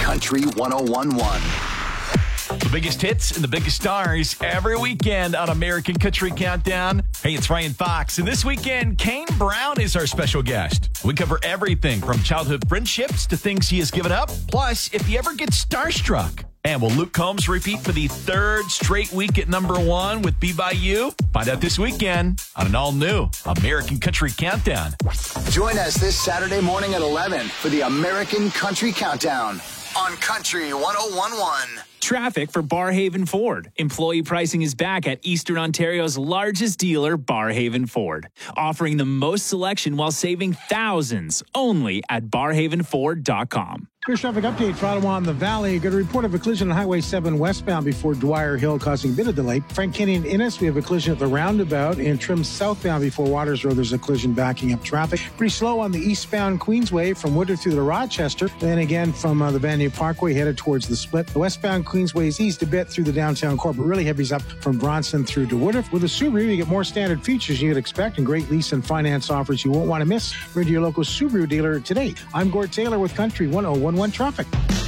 Country 101.1. The biggest hits and the biggest stars every weekend on American Country Countdown. Hey, it's Ryan Fox, and this weekend, Kane Brown is our special guest. We cover everything from childhood friendships to things he has given up, plus if he ever gets starstruck. And will Luke Combs repeat for the third straight week at number one with Be By You? Find out this weekend on an all-new American Country Countdown. Join us this Saturday morning at 11 for the American Country Countdown on Country 101.1. Traffic for Barhaven Ford. Employee pricing is back at Eastern Ontario's largest dealer, Barhaven Ford, offering the most selection while saving thousands only at barhavenford.com. Here's traffic update for Ottawa and the Valley. Got a report of a collision on Highway 7 westbound before Dwyer Hill, causing a bit of delay. Frank Kenny and Innes, we have a collision at the roundabout. And Trim southbound before Waters Road, there's a collision backing up traffic. Pretty slow on the eastbound Queensway from Woodard through to Rochester. Then again from the Vanier Parkway headed towards the split. The westbound Queensway is east a bit through the downtown core, but really heavies up from Bronson through to Woodard. With a Subaru, you get more standard features you'd expect and great lease and finance offers you won't want to miss. Run to your local Subaru dealer today. I'm Gord Taylor with Country 101.1 Traffic.